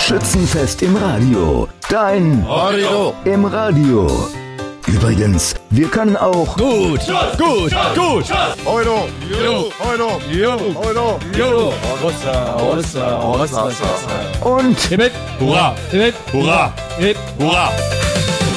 Schützenfest im Radio. Dein Radio im Radio. Übrigens, wir können auch gut. Euro. und Hurra. Hurra. Hurra.